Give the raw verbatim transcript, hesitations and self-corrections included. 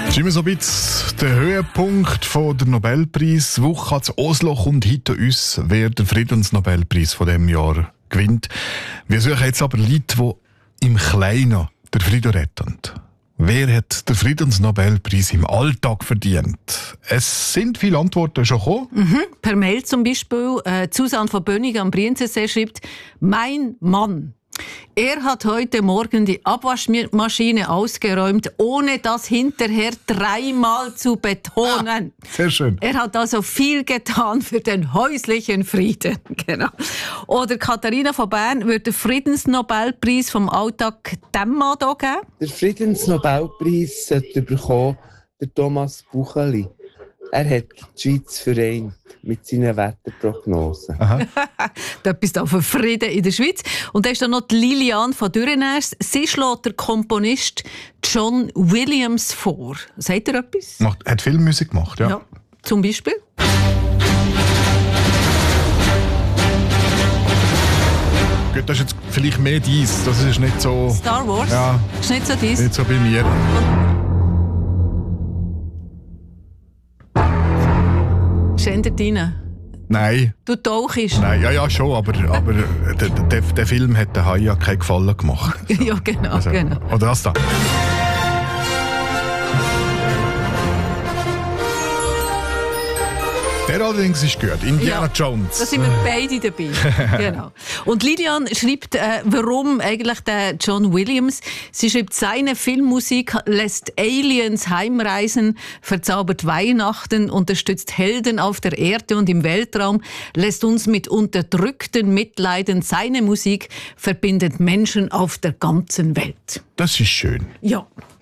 Das ist immer so ein bisschen der Höhepunkt von der Nobelpreiswoche. Zu Oslo kommt heute uns, wer den Friedensnobelpreis von diesem Jahr gewinnt. Wir suchen jetzt aber Leute, die im Kleinen den Frieden retten. Wer hat den Friedensnobelpreis im Alltag verdient? Es sind viele Antworten schon gekommen. Mhm. Per Mail zum Beispiel. Äh, Susanne von Bönig am Brienzensee schreibt: Mein Mann. Er hat heute Morgen die Abwaschmaschine ausgeräumt, ohne das hinterher dreimal zu betonen. Ah, sehr schön. Er hat also viel getan für den häuslichen Frieden. Genau. Oder Katharina von Bern würde den Friedensnobelpreis vom Alltag dem Mann hier geben. Der Friedensnobelpreis sollte bekommen der Thomas Bucheli. Er hat die Schweiz vereint mit seinen Wetterprognosen. Da bist du für Frieden in der Schweiz. Und da ist dann noch die Lilian von Dürrenäs. Sie schlägt der Komponist John Williams vor. Sagt ihr etwas? Macht, hat viel Musik gemacht, ja. Ja. Zum Beispiel? Gut, das ist jetzt vielleicht mehr dies. Das ist nicht so... Star Wars? Ja. Ist nicht so dies? Nicht so bei mir. Schändert rein. Nein. Du tauchst. Nein, ja, ja, schon, aber, aber der, der, der Film hat den Hai ja keinen Gefallen gemacht. So. Ja, genau, Also, genau. Oder das da. Der allerdings ist gut. Indiana Ja, Jones. Da sind wir beide dabei. Genau. Und Lilian schreibt, äh, warum eigentlich der John Williams. Sie schreibt, seine Filmmusik lässt Aliens heimreisen, verzaubert Weihnachten, unterstützt Helden auf der Erde und im Weltraum, lässt uns mit Unterdrückten mitleiden. Seine Musik verbindet Menschen auf der ganzen Welt. Das ist schön. Ja.